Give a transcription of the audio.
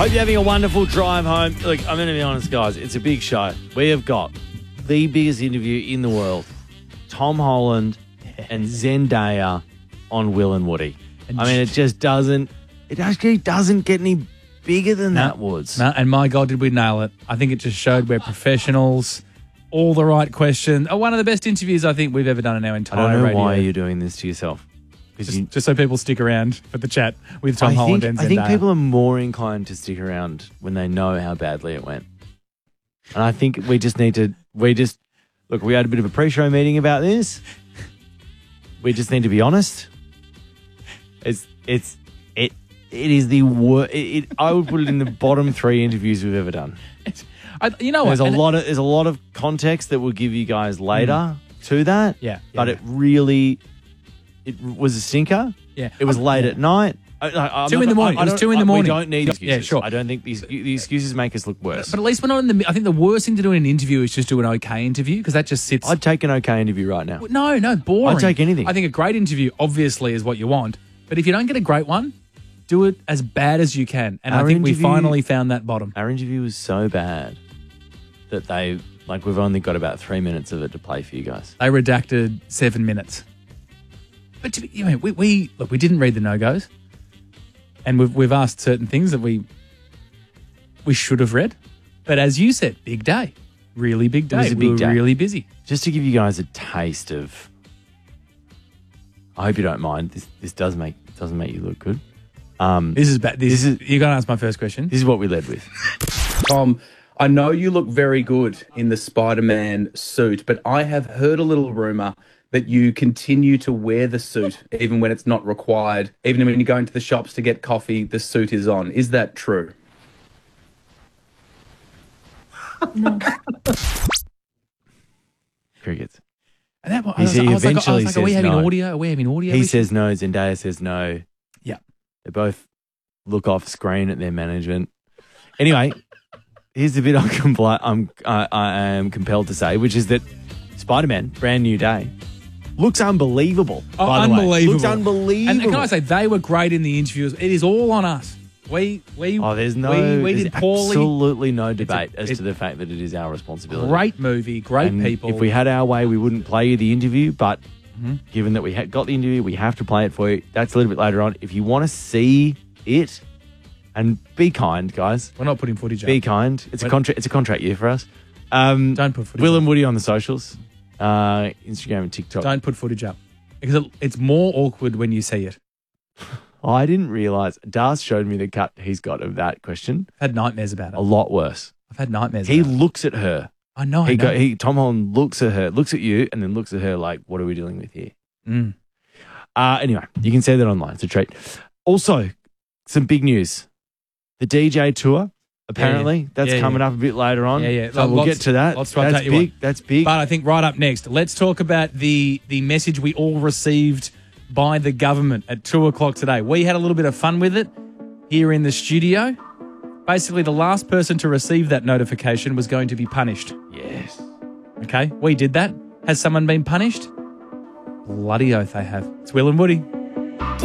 Hope you're having a wonderful drive home. Look, I'm going to be honest, guys. It's a big show. We have got the biggest interview in the world. Tom Holland and Zendaya on Will and Woody. I mean, it actually doesn't get any bigger than that, Woods. No, and my God, did we nail it. I think it just showed we're professionals, all the right questions. One of the best interviews I think we've ever done in our entire radio. I don't know why you're doing this to yourself. Just so people stick around for the chat with Tom Holland and Zendaya. I think people are more inclined to stick around when they know how badly it went. And I think we just need to, look, we had a bit of a pre-show meeting about this. We just need to be honest. It is the worst. I would put it in the bottom 3 interviews we've ever done. You know what? There's a lot of context that we'll give you guys later to that. But it was a stinker. Yeah. It was late at night. 2 in the morning. It was 2 in the morning. We don't need excuses. Yeah, sure. I don't think the excuses make us look worse. But at least we're not in the... I think the worst thing to do in an interview is just do an okay interview because that just sits... I'd take an okay interview right now. No, boring. I'd take anything. I think a great interview obviously is what you want. But if you don't get a great one, do it as bad as you can. And I think we finally found that bottom. Our interview was so bad that we've only got about 3 minutes of it to play for you guys. They redacted 7 minutes. But we didn't read the no-goes. And we've asked certain things that we should have read. But as you said, big day. Really big day. It was a big day. Really busy. Just to give you guys a taste of... I hope you don't mind. This doesn't make you look good. This is bad. You're going to ask my first question. This is what we led with. Tom, I know you look very good in the Spider-Man suit, but I have heard a little rumour that you continue to wear the suit even when it's not required. Even when you go into the shops to get coffee, the suit is on. Is that true? No. Crickets. And that, I was like, are we having audio? Are we having audio? He says no. Zendaya says no. Yeah. They both look off screen at their management. Anyway, here's the bit I am compelled to say, which is that Spider-Man, brand new day, looks unbelievable. By the way. Looks unbelievable. And can I say, they were great in the interviews. It is all on us. We did poorly. Absolutely no debate as to the fact that it is our responsibility. Great movie, great people. If we had our way, we wouldn't play you the interview, but given that we got the interview, we have to play it for you. That's a little bit later on. If you want to see it, and be kind, guys. We're not putting footage up. Be kind. It's a contract year for us. Don't put footage Will and Woody on the socials, Instagram and TikTok. Don't put footage up. Because it's more awkward when you see it. I didn't realise. Dars showed me the cut he's got of that question. I've had nightmares about it. A lot worse. I've had nightmares He about it. looks at her. I know. Tom Holland looks at her, looks at you, and then looks at her like, what are we dealing with here? Anyway, you can see that online. It's a treat. Also, some big news. The DJ tour, apparently, that's coming up a bit later on. So we'll get to that. That's big. That's big. But I think right up next, let's talk about the message we all received by the government at 2 o'clock today. We had a little bit of fun with it here in the studio. Basically, the last person to receive that notification was going to be punished. Yes. Okay, we did that. Has someone been punished? Bloody oath they have. It's Will and Woody.